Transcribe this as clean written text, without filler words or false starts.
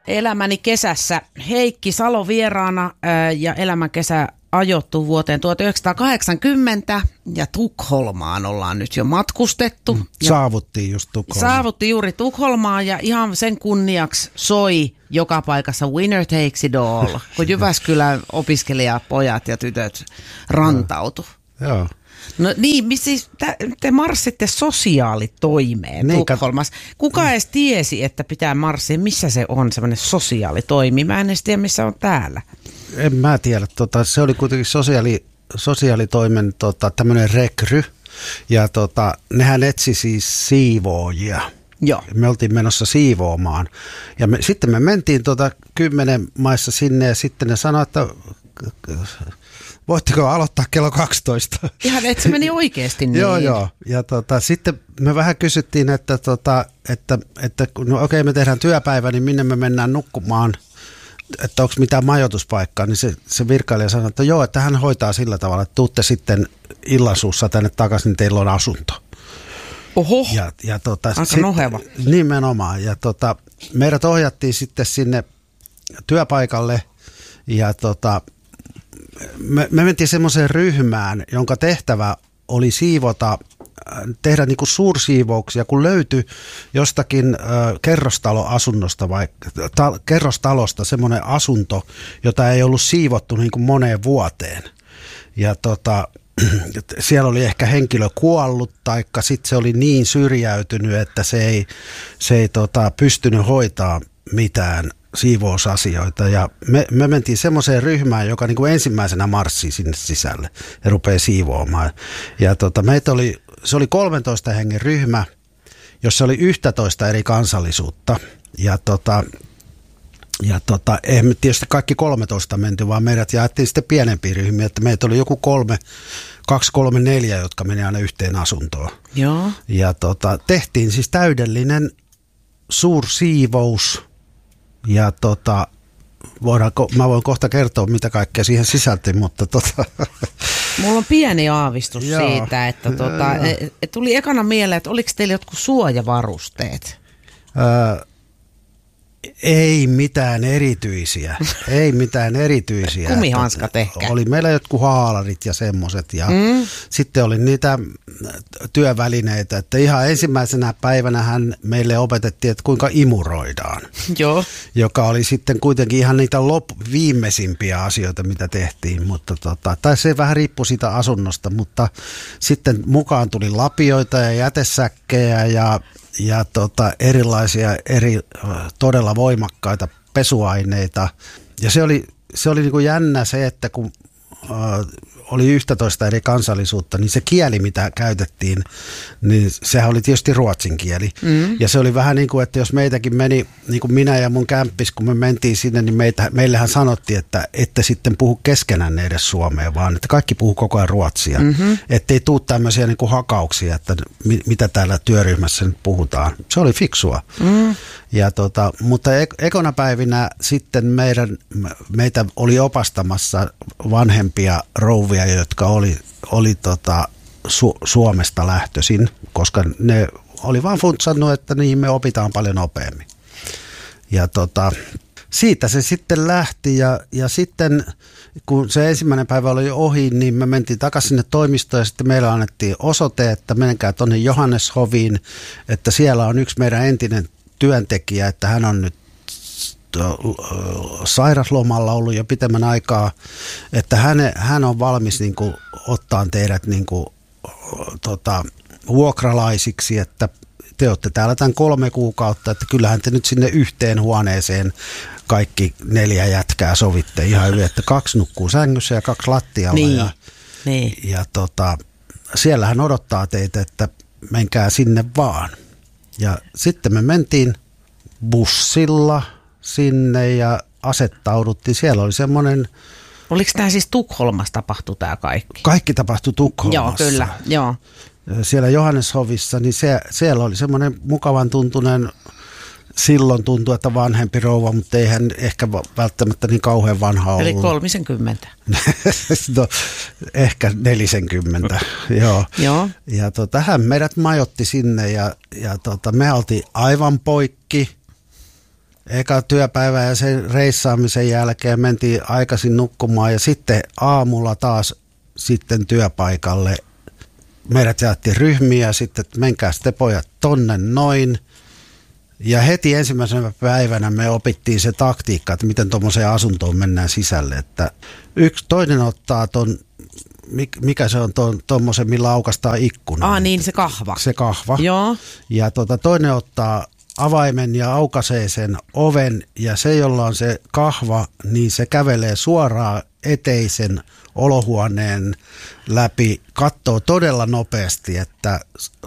Elämäni kesässä. Heikki Salo vieraana ja elämän kesä ajoittu vuoteen 1980 ja Tukholmaan ollaan nyt jo matkustettu. Saavuttiin just Tukholmaan. Saavuttiin juuri Tukholmaan ja ihan sen kunniaksi soi joka paikassa Winner Takes It All, kun Jyväskylän opiskelijapojat ja tytöt rantautu. Joo. No niin, siis te marssitte sosiaalitoimeen niin, Tukholmassa. Kuka edes tiesi, että pitää marssia? Missä se on semmoinen sosiaalitoimi? Mä en edes tiedä, missä on täällä. En mä tiedä. Se oli kuitenkin sosiaalitoimen tämmöinen rekry. Ja nehän etsi siis siivoojia. Joo. Me oltiin menossa siivoamaan. Ja sitten me mentiin 10 maissa sinne ja sitten ne sanoi, että voitteko aloittaa kello 12? Ihan, että se meni oikeasti niin. Joo. Ja sitten me vähän kysyttiin, että no okei, me tehdään työpäivä, niin minne me mennään nukkumaan, että onko mitään majoituspaikkaa, niin se virkailija sanoi, että joo, että hän hoitaa sillä tavalla, että tuutte sitten illansuussa tänne takaisin, niin teillä on asunto. Oho, aika noheva. Nimenomaan, ja meidät ohjattiin sitten sinne työpaikalle, ja me mentiin semmoiseen ryhmään, jonka tehtävä oli tehdä niin kuin suursiivouksia, kun löytyi jostakin kerrostaloasunnosta kerrostalosta semmoinen asunto, jota ei ollut siivottu niin kuin moneen vuoteen. Ja siellä oli ehkä henkilö kuollut, taikka sitten se oli niin syrjäytynyt, että se ei pystynyt hoitaa mitään siivousasioita, ja me mentiin semmoiseen ryhmään, joka niin kuin ensimmäisenä marssii sinne sisälle ja rupeaa siivoamaan. Ja se oli 13 hengen ryhmä, jossa oli 11 eri kansallisuutta. Ja ei me tietysti kaikki 13 menty, vaan meidät jaettiin sitten pienempiä ryhmiä, että meitä oli joku 2, 3, 4, jotka meni aina yhteen asuntoon. Joo. Ja tehtiin siis täydellinen suursiivous. Ja mä voin kohta kertoa, mitä kaikkea siihen sisältyi, mutta Mulla on pieni aavistus siitä, että tuli ekana mieleen, että oliko teillä jotkut suojavarusteet? Ei mitään erityisiä. Kumihanskat ehkä. Oli meillä jotkut haalarit ja semmoiset, ja sitten oli niitä työvälineitä, että ihan ensimmäisenä päivänähän meille opetettiin, että kuinka imuroidaan. Joo. Joka oli sitten kuitenkin ihan niitä viimeisimpiä asioita, mitä tehtiin, mutta tai se vähän riippui siitä asunnosta, mutta sitten mukaan tuli lapioita ja jätesäkkejä ja erilaisia todella voimakkaita pesuaineita. Ja se oli niin kuin jännä se, että kun oli 11 eri kansallisuutta, niin se kieli, mitä käytettiin, niin sehän oli tietysti ruotsin kieli. Ja se oli vähän niin kuin, että jos meitäkin meni, niin kuin minä ja mun kämppis, kun me mentiin sinne, niin meillähän sanottiin, että ette sitten puhu keskenään edes suomea, vaan että kaikki puhuu koko ajan ruotsia. Ettei tule tämmöisiä niin kuin hakauksia, että mitä täällä työryhmässä nyt puhutaan. Se oli fiksua. Ja mutta ekona päivinä sitten meitä oli opastamassa vanhempia rouvia, jotka oli Suomesta lähtöisin, koska ne oli vaan funtsannut, että niin me opitaan paljon nopeammin. Ja siitä se sitten lähti ja sitten kun se ensimmäinen päivä oli ohi, niin me mentiin takaisin sinne toimistoon ja sitten meillä annettiin osoite, että menkää tuonne Johanneshoviin, että siellä on yksi meidän entinen työntekijä, että hän on nyt sairaslomalla ollut jo pitemmän aikaa, että hän on valmis niin kuin ottaa teidät niin kuin, vuokralaisiksi, että te olette täällä tämän 3 kuukautta, että kyllähän te nyt sinne yhteen huoneeseen kaikki 4 jätkää sovitte ihan hyvin, että 2 nukkuu sängyssä ja 2 lattialla. Ja siellähän odottaa teitä, että menkää sinne vaan. Ja sitten me mentiin bussilla sinne ja asettauduttiin. Siellä oli semmoinen... Oliko tämä siis Tukholmassa tapahtui tämä kaikki? Kaikki tapahtui Tukholmassa. Joo, kyllä. Joo. Siellä Johanneshovissa, niin siellä oli semmoinen mukavan tuntunen, silloin tuntui, että vanhempi rouva, mutta ei hän ehkä välttämättä niin kauhean vanha ollut. Eli 30. No, ehkä 40, joo. Joo. Ja hän meidät majoitti sinne ja me oltiin aivan poikki. eka työpäivä ja sen reissaamisen jälkeen mentiin aikaisin nukkumaan ja sitten aamulla taas sitten työpaikalle. Meidät jaettiin ryhmiä sitten, että menkää sitten pojat tonne noin. Ja heti ensimmäisenä päivänä me opittiin se taktiikka, että miten tuommoiseen asuntoon mennään sisälle. Että toinen ottaa ton, mikä se on tuommoisen, millä aukaistaan ikkuna. Niin se kahva. Se kahva. Joo. Ja toinen ottaa avaimen ja aukaisee sen oven ja se, jolla on se kahva, niin se kävelee suoraan eteisen olohuoneen läpi, katsoo todella nopeasti, että